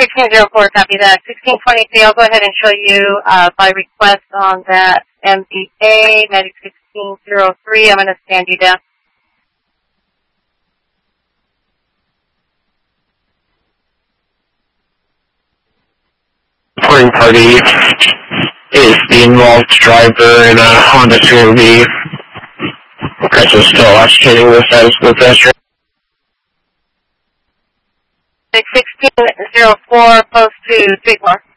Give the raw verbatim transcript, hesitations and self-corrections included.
sixteen oh four, copy that. sixteen twenty-three, I'll go ahead and show you uh, by request on that M D A, Medic sixteen oh three. I'm going to stand you down. Reporting party is the involved driver in a Honda C R V. Request is still ascertaining the status of the pedestrian. sixteen oh four, post to three four.